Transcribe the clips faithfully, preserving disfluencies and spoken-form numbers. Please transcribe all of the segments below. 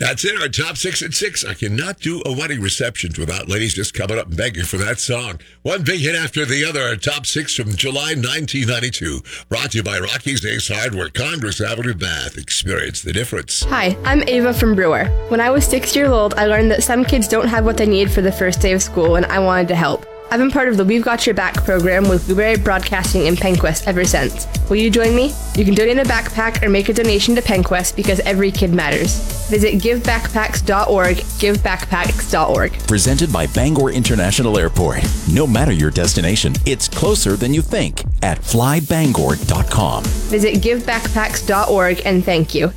That's it, our top six at six. I cannot do a wedding receptions without ladies just coming up and begging for that song. One big hit after the other, our top six from July nineteen ninety-two. Brought to you by Rocky's Ace Hardware, Congress Avenue, Bath. Experience the difference. Hi, I'm Ava from Brewer. When I was six years old, I learned that some kids don't have what they need for the first day of school, and I wanted to help. I've been part of the We've Got Your Back program with Blueberry Broadcasting in Penquest ever since. Will you join me? You can donate a backpack or make a donation to Penquest because every kid matters. Visit give backpacks dot org, give backpacks dot org. Presented by Bangor International Airport. No matter your destination, it's closer than you think at fly bangor dot com. Visit give backpacks dot org and thank you.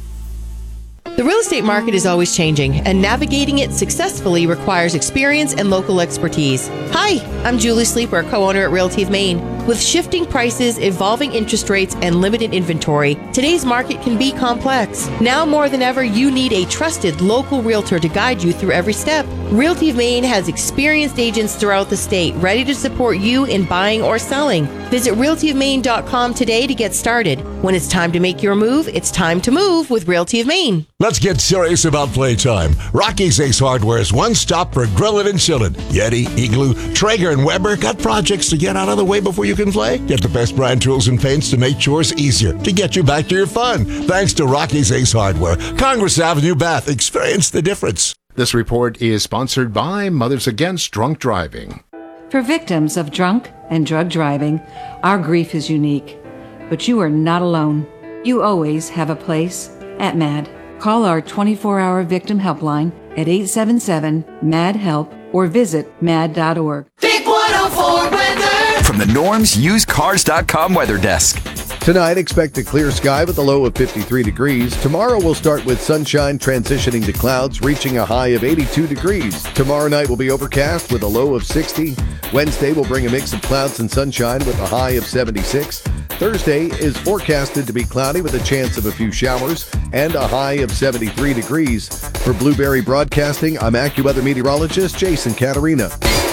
The real estate market is always changing, and navigating it successfully requires experience and local expertise. Hi, I'm Julie Sleeper, co-owner at Realty of Maine. With shifting prices, evolving interest rates, and limited inventory, today's market can be complex. Now more than ever, you need a trusted local realtor to guide you through every step. Realty of Maine has experienced agents throughout the state ready to support you in buying or selling. Visit realty of maine dot com today to get started. When it's time to make your move, it's time to move with Realty of Maine. Let's get serious about playtime. Rocky's Ace Hardware is one stop for grilling and chilling. Yeti, Igloo, Traeger, and Weber got projects to get out of the way before you can play. Get the best brand tools and paints to make chores easier, to get you back to your fun. Thanks to Rocky's Ace Hardware, Congress Avenue, Bath. Experience the difference. This report is sponsored by Mothers Against Drunk Driving. For victims of drunk and drug driving, our grief is unique. But you are not alone. You always have a place at MAD. Call our twenty-four hour victim helpline at eight seven seven, M A D, HELP or visit mad dot org. Big one oh four weather. From the Norm's Used Cars dot com weather desk. Tonight, expect a clear sky with a low of fifty-three degrees. Tomorrow, we'll start with sunshine transitioning to clouds, reaching a high of eighty-two degrees. Tomorrow night will be overcast with a low of sixty. Wednesday will bring a mix of clouds and sunshine with a high of seventy-six. Thursday is forecasted to be cloudy with a chance of a few showers and a high of seventy-three degrees. For Blueberry Broadcasting, I'm AccuWeather meteorologist Jason Caterina.